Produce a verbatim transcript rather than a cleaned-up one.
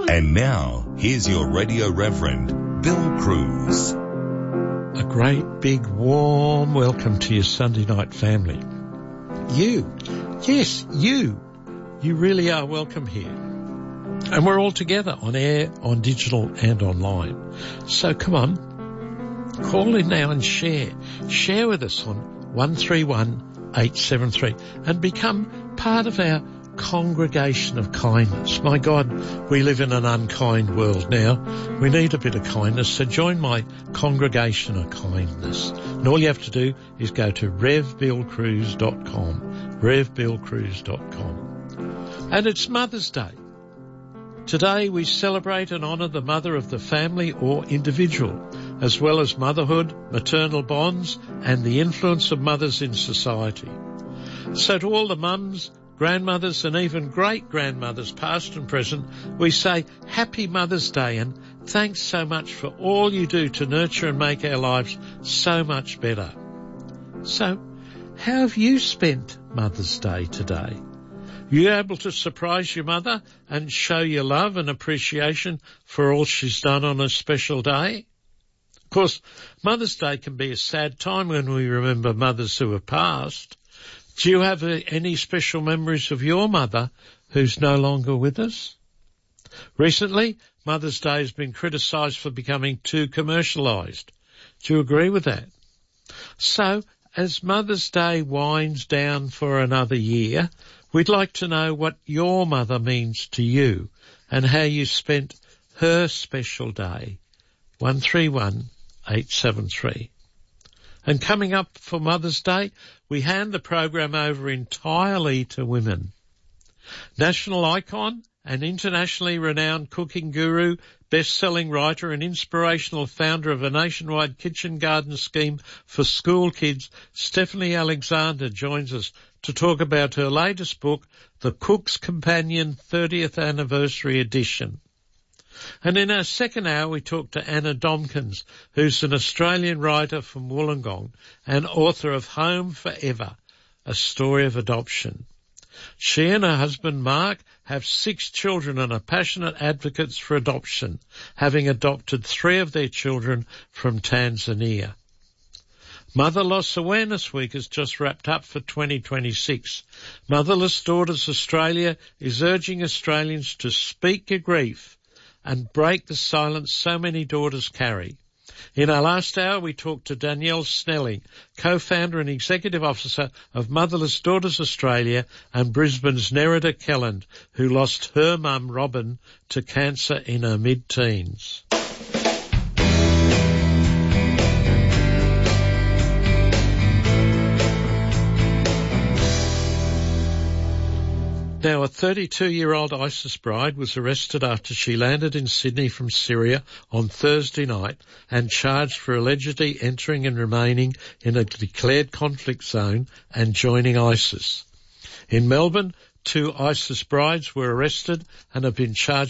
And now, here's your Radio Reverend, Bill Cruz. A great big warm welcome to your Sunday night family. You, yes, you, you really are welcome here. And we're all together on air, on digital and online. So come on, call in now and share. Share with us on one three one eight seven three and become part of our congregation of kindness. My God, we live in an unkind world now. We need a bit of kindness, so join my congregation of kindness. And all you have to do is go to rev bill cruz dot com, rev bill cruz dot com. And it's Mother's Day. Today we celebrate and honour the mother of the family or individual, as well as motherhood, maternal bonds, and the influence of mothers in society. So to all the mums, grandmothers and even great-grandmothers, past and present, we say Happy Mother's Day and thanks so much for all you do to nurture and make our lives so much better. So, how have you spent Mother's Day today? You able to surprise your mother and show your love and appreciation for all she's done on a special day? Of course, Mother's Day can be a sad time when we remember mothers who have passed. Do you have any special memories of your mother who's no longer with us? Recently, Mother's Day has been criticised for becoming too commercialised. Do you agree with that? So, as Mother's Day winds down for another year, we'd like to know what your mother means to you and how you spent her special day. one three one eight seven three. And coming up for Mother's Day, we hand the program over entirely to women. National icon and internationally renowned cooking guru, best-selling writer and inspirational founder of a nationwide kitchen garden scheme for school kids, Stephanie Alexander joins us to talk about her latest book, The Cook's Companion thirtieth Anniversary Edition. And in our second hour, we talk to Anna Domkins, who's an Australian writer from Wollongong and author of Home Forever, a story of adoption. She and her husband, Mark, have six children and are passionate advocates for adoption, having adopted three of their children from Tanzania. Mother Loss Awareness Week has just wrapped up for twenty twenty-six. Motherless Daughters Australia is urging Australians to speak your grief and break the silence so many daughters carry. In our last hour, we talked to Danielle Snelling, co-founder and executive officer of Motherless Daughters Australia, and Brisbane's Nerida Kelland, who lost her mum, Robin, to cancer in her mid-teens. Now, a thirty-two-year-old ISIS bride was arrested after she landed in Sydney from Syria on Thursday night and charged for allegedly entering and remaining in a declared conflict zone and joining ISIS. In Melbourne, two ISIS brides were arrested and have been charged